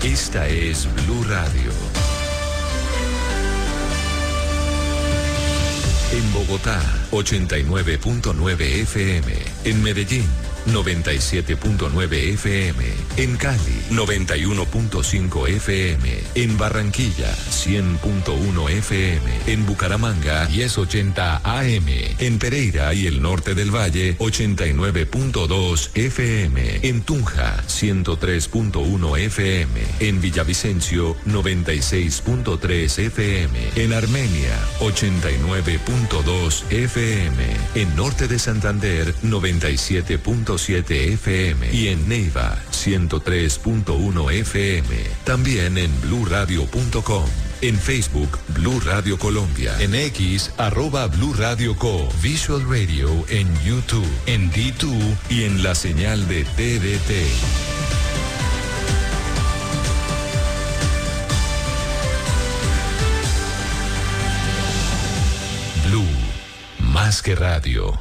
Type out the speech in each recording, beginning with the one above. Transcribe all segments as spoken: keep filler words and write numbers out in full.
Esta es Blue Radio. En Bogotá, ochenta y nueve punto nueve F M. En Medellín, noventa y siete punto nueve F M. En Cali, noventa y uno punto cinco F M. En Barranquilla, cien punto uno F M. En Bucaramanga, diez ochenta A M. En Pereira y el norte del Valle, ochenta y nueve punto dos F M. En Tunja, ciento tres punto uno F M. En Villavicencio, noventa y seis punto tres F M. En Armenia, ochenta y nueve punto dos F M. En norte de Santander, noventa y siete punto siete F M. Y en Neiva, ciento tres punto uno F M. También en blue radio punto com. En Facebook, Blue Radio Colombia. En X, arroba Blue Radio Co. Visual Radio en YouTube, en D dos y en la señal de T D T. Blue, más que radio.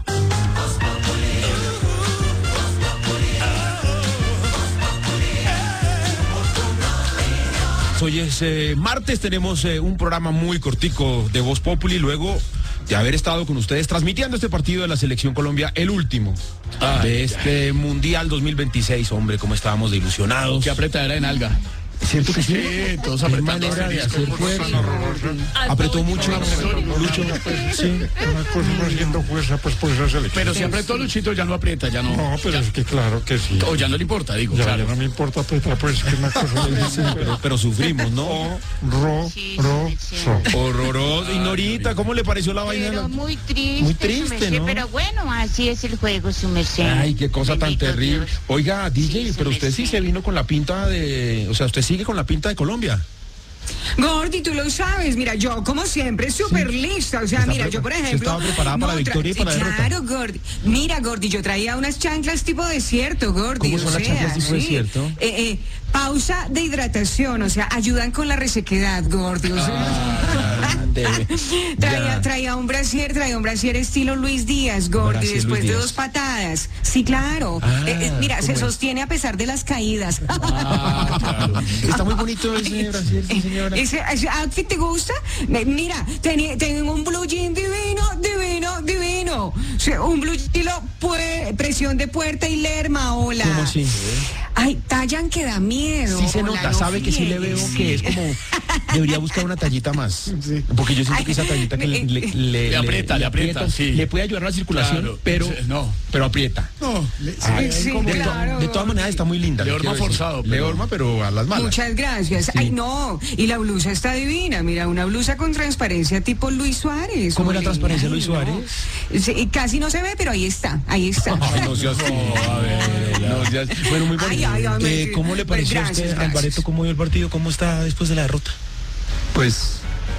Hoy es eh, martes, tenemos eh, un programa muy cortico de Voz Populi, luego de haber estado con ustedes transmitiendo este partido de la Selección Colombia, el último Ay, de este ya. Mundial dos mil veintiséis. Hombre, cómo estábamos de ilusionados. Qué apretadera en alga. ¿Cierto que sí? Sí, todos apretando. Manera de hacer fuerza. Apretó mucho. Lucho. Sí. Una cosa no haciendo fuerza, pues por esa selección. Pero si apretó Luchito, ya no aprieta, ya no. No, pero ya. Es que claro que sí. O ya no le importa, digo. Ya, claro. ya no me importa apretar, pues que una cosa no sí, pero, pero sufrimos, ¿no? Ro, ro, so. Horroroso. Y Norita, ¿cómo le pareció la vaina? Pero muy triste. Muy triste, ¿no? Pero bueno, así es el juego, su merced. Ay, qué cosa Bendito tan terrible. Dios. Oiga, D J, Sí, pero usted sí se vino con la pinta de... O sea, usted sigue con la pinta de Colombia. Gordi, tú lo sabes, mira, yo como siempre súper sí. lista, o sea, Está mira, yo por ejemplo... estaba preparada para la victoria y para la derrota. Claro, Gordi, mira, Gordi, yo traía unas chanclas tipo desierto, Gordi. ¿Cómo son las chanclas tipo sí. desierto? Eh, eh, pausa de hidratación, o sea, ayudan con la resequedad, Gordi, o sea... Ah, traía, traía un brasier, traía un brasier estilo Luis Díaz, Gordi, Brasier después Luis de Díaz. dos patadas. Sí, claro. Ah, eh, eh, mira, se es? sostiene a pesar de las caídas. Ah, claro. Está muy bonito ese brasier, sí, señora. Ese, ese outfit te gusta? Mira, ten, tengo un blue jean divino, divino, divino. O sea, un blue jean, pues, presión de puerta y lerma, hola. ¿Cómo así? Ay, tallan que da miedo. Sí se hola, nota, no sabe que sí le veo friegues. que es como... Debería buscar una tallita más. Sí. Porque yo siento que esa tallita que le, le, le, le aprieta, le, le aprieta, aprieta, sí. Le puede ayudar a la circulación, claro, pero, no. pero aprieta. No, le, Ay, sí, de, claro. to, de todas maneras está muy linda. Le horma forzado. Pero... Le horma, pero a las malas. Muchas gracias. Sí. Ay, no, y la blusa está divina. Mira, una blusa con transparencia tipo Luis Suárez. ¿Cómo es la transparencia Ay, Luis Suárez? No. Sí, casi no se ve, pero ahí está, ahí está. Ay, no seas... no, a ver, no seas... Bueno, muy bonito. Ay, ay, ay, eh, ¿Cómo le pareció pues gracias, a usted, gracias. Alvareto, cómo vio el partido? ¿Cómo está después de la derrota? Pues...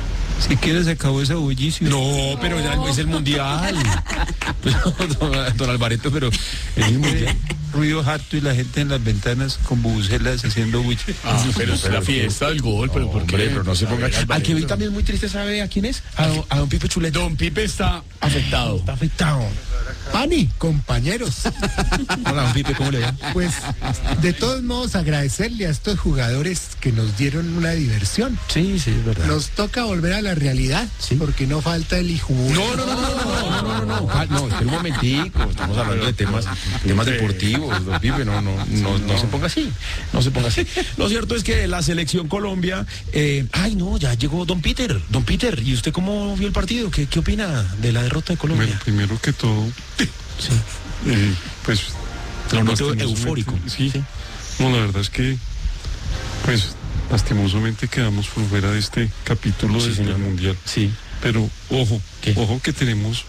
Si quieres se acabó ese bullicio. No, pero ya es el mundial. Pues, don, don Alvareto, pero es el mundial. Ruido harto y la gente en las ventanas con bubucelas haciendo bullicio. Ah, pero es la fiesta del gol, pero ¿por qué? Pero no se ponga. Al que vi también muy triste, ¿sabe a quién es? A don, a don Pipe Chuleta. Don Pipe está afectado. Está afectado. Pani, compañeros. Hola, don Pipe, ¿cómo le va? Pues, de todos modos, agradecerle a estos jugadores que nos dieron una diversión. Sí, sí, es verdad. Nos toca volver a la realidad, ¿sí? Porque no falta el hijo. No, no, no, no, no, no, no, no, no, no, espera un momentico, estamos hablando de temas, temas deportivos, don Pipe, no, no, no, no se ponga así, no se ponga así. Lo cierto es que la Selección Colombia, eh, ay no, ya llegó don Peter, don Peter, ¿y usted cómo vio el partido? ¿Qué, qué opina de la derrota de Colombia? Bueno, primero que todo, sí. eh, pues... Lo noto eufórico. Sí. sí, no, la verdad es que, pues, lastimosamente quedamos por fuera de este capítulo sí, del Mundial. Sí. Pero, ojo, ¿qué? Ojo que tenemos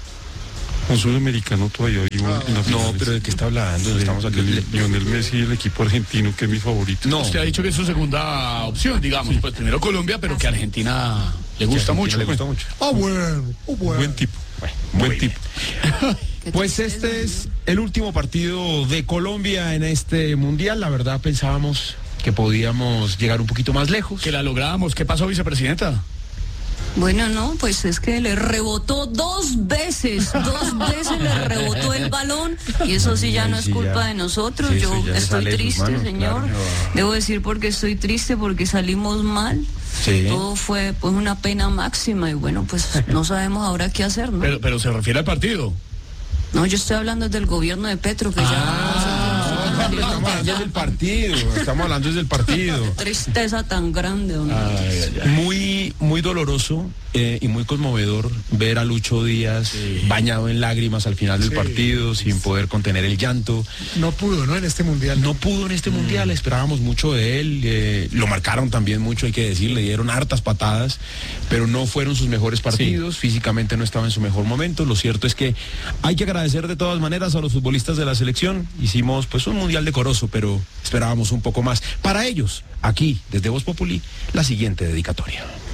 un sudamericano todavía vivo ah, en la final. No, pero ¿de qué está hablando? De, Estamos aquí. De Lionel Messi, el equipo argentino, que es mi favorito. No. Usted ha dicho que es su segunda opción, digamos. Sí. Pues primero Colombia, pero que Argentina le gusta mucho. Le gusta mucho. Ah, bueno, oh, bueno. Buen tipo. Bueno, buen tipo. Pues este es el último partido de Colombia en este Mundial. La verdad pensábamos que podíamos llegar un poquito más lejos. Que la logramos. ¿Qué pasó, vicepresidenta? Bueno, no, pues es que le rebotó dos veces, dos veces le rebotó el balón y eso sí ya no es culpa de nosotros. Sí, Yo ya estoy sale de sus triste, manos, señor. claro. Debo decir porque estoy triste porque salimos mal. Sí. Todo fue pues una pena máxima y bueno, pues no sabemos ahora qué hacer, ¿no? Pero, pero se refiere al partido. No, yo estoy hablando del gobierno de Petro que Ah, ya... estamos hablando del partido, estamos hablando desde el partido. Tristeza tan grande, hombre. Ay, ay, ay. Muy, muy doloroso eh, y muy conmovedor ver a Lucho Díaz Sí. bañado en lágrimas al final del Sí. partido, sin poder contener el llanto. No pudo, ¿no? En este mundial. No pudo en este mundial, esperábamos mucho de él, eh, lo marcaron también mucho, hay que decir, le dieron hartas patadas, pero no fueron sus mejores partidos, físicamente no estaba en su mejor momento. Lo cierto es que hay que agradecer de todas maneras a los futbolistas de la selección. Hicimos pues un mundial decoroso, pero esperábamos un poco más. Para ellos, aquí, desde Voz Populi, la siguiente dedicatoria.